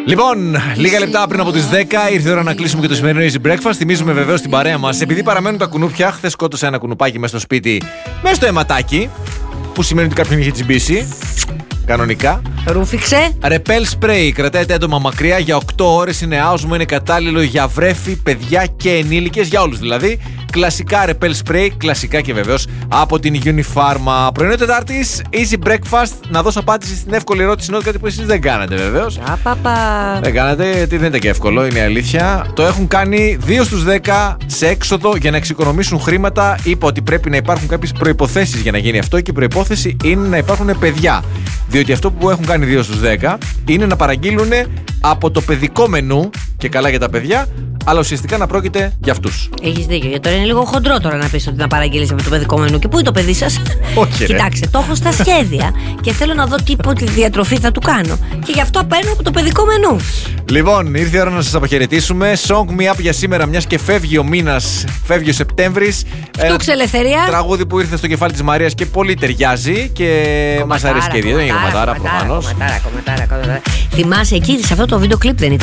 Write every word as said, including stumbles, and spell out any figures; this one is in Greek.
Λοιπόν, λίγα λεπτά πριν από τις δέκα ήρθε η ώρα να κλείσουμε και το σημερινό Easy Breakfast. Θυμίζουμε βεβαίως την παρέα μας. Επειδή παραμένουν τα κουνούπια, χθες σκότωσα ένα κουνουπάκι μέσα στο σπίτι, μέσα στο αιματάκι. Που σημαίνει ότι κάποιον είχε τσιμπήσει. Κανονικά. Ρούφιξε. Repel spray. Κρατάει τα έντομα μακριά για οκτώ ώρες. Είναι άοσμο, είναι κατάλληλο για βρέφη, παιδιά και ενήλικες. Για όλους δηλαδή. Κλασικά Repel spray. Κλασικά και βεβαίως από την Unifarma. Πρωινό Τετάρτης, Easy Breakfast. Να δώσω απάντηση στην εύκολη ερώτηση. Είναι κάτι που εσείς δεν κάνατε βεβαίως. Απαπα. Δεν κάνατε, γιατί δεν ήταν και εύκολο, είναι η αλήθεια. Το έχουν κάνει δύο στους δέκα σε έξοδο για να εξοικονομήσουν χρήματα. Είπα ότι πρέπει να υπάρχουν κάποιες προϋποθέσεις για να γίνει αυτό και η προϋπόθεση είναι να υπάρχουν παιδιά. Διότι αυτό που έχουν κάνει δύο στους δέκα είναι να παραγγείλουν από το παιδικό μενού, και καλά για τα παιδιά, αλλά ουσιαστικά να πρόκειται για αυτούς. Έχεις δίκιο. Γιατί τώρα είναι λίγο χοντρό τώρα να πεις ότι να παραγγείλεις από το παιδικό μενού. Και πού είναι το παιδί σας? Όχι, κοιτάξτε, το έχω στα σχέδια και θέλω να δω τι διατροφή θα του κάνω. Και γι' αυτό παίρνω από το παιδικό μενού. Λοιπόν, ήρθε η ώρα να σας αποχαιρετήσουμε. Song Me Up για σήμερα, μιας και φεύγει ο μήνας, φεύγει ο Σεπτέμβρης. Στούξε ελευθερία. Τραγούδι που ήρθε στο κεφάλι της Μαρίας και πολύ ταιριάζει και μας αρέσει και η ίδια. Δεν είναι κομματάρα προφανώς. Θυμάσαι εκεί σε αυτό το βίντεο κλιπ δεν ήταν?